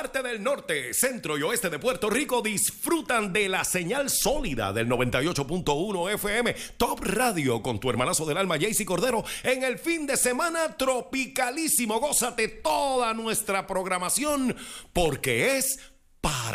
parte del norte, centro y oeste de Puerto Rico disfrutan de la señal sólida del 98.1 FM Top Radio con tu hermanazo del alma Jaycee Cordero en el fin de semana tropicalísimo. Gózate toda nuestra programación porque es para